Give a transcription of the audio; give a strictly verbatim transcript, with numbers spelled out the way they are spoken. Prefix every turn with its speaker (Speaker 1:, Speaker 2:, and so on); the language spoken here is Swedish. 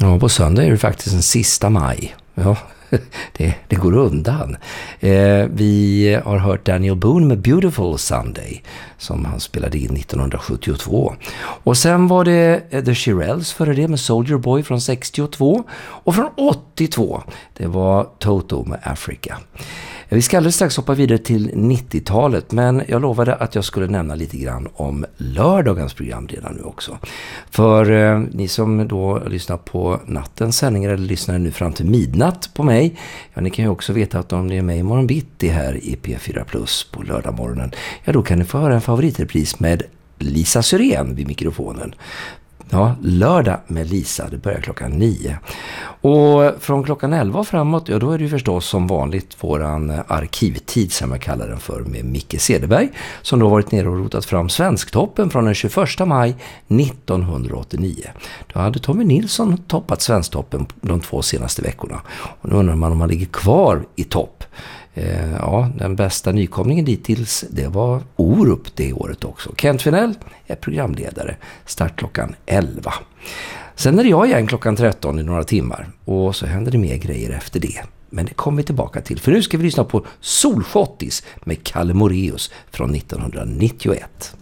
Speaker 1: Ja, på söndag är det faktiskt den sista maj. Ja, det, det går undan. Eh, vi har hört Daniel Boone med Beautiful Sunday som han spelade in nittonhundrasjuttiotvå. Och sen var det The Shirelles före det med Soldier Boy från sextiotvå. Och från åttiotvå, det var Toto med Africa. Vi ska alldeles strax hoppa vidare till nittiotalet, men jag lovade att jag skulle nämna lite grann om lördagens program redan nu också. För eh, ni som då lyssnar på nattens sändningar eller lyssnar nu fram till midnatt på mig, ja, ni kan ju också veta att om ni är med i morgon bitti här i P fyra Plus på lördagmorgonen, ja då kan ni få höra en favoritrepris med Lisa Syrén vid mikrofonen. Ja, lördag med Lisa, det börjar klockan nio. Och från klockan elva och framåt, ja då är det ju förstås som vanligt våran arkivtid som jag kallar den för med Micke Cederberg, som då varit nere och rotat fram Svensktoppen från den tjugoförsta maj nittonhundraåttionio. Då hade Tommy Nilsson toppat Svensktoppen de två senaste veckorna. Och nu undrar man om han ligger kvar i topp. Eh, ja, den bästa nykomlingen dittills, det var Orup det året också. Kent Finell är programledare. Start klockan elva. Sen är det jag igen klockan tretton i några timmar. Och så händer det mer grejer efter det. Men det kommer vi tillbaka till. För nu ska vi lyssna på Solschottis med Kalle Moraeus från nittonhundranittioett.